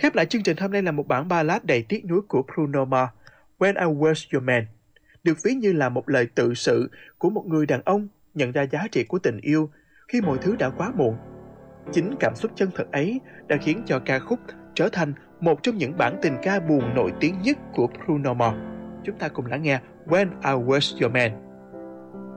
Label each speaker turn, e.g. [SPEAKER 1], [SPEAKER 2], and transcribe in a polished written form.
[SPEAKER 1] Khép lại chương trình hôm nay là một bản ballad đầy tiếc nuối của Bruno Mars, When I Was Your Man, được ví như là một lời tự sự của một người đàn ông nhận ra giá trị của tình yêu khi mọi thứ đã quá muộn. Chính cảm xúc chân thật ấy đã khiến cho ca khúc trở thành một trong những bản tình ca buồn nổi tiếng nhất của Bruno Mars. Chúng ta cùng lắng nghe When I Was Your Man.